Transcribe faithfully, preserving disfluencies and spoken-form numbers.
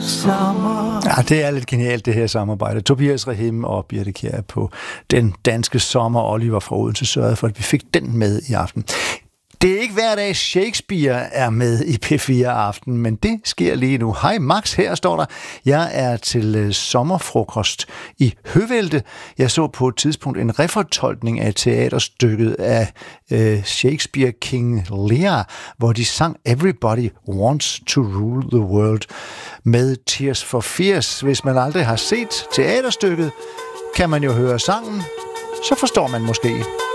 sommer. Ja, det er lidt genialt, det her samarbejde. Tobias Rahim og Birthe Kjær på Den Danske Sommer. Oliver fra Odense sørgede for, at vi fik den med i aften. Det er ikke hver dag, Shakespeare er med i P fire Aften, men det sker lige nu. Hej Max, her står der. Jeg er til øh, sommerfrokost i Høvelte. Jeg så på et tidspunkt en refortolkning af teaterstykket af øh, Shakespeare King Lear, hvor de sang Everybody Wants to Rule the World med Tears for Fears. Hvis man aldrig har set teaterstykket, kan man jo høre sangen, så forstår man måske.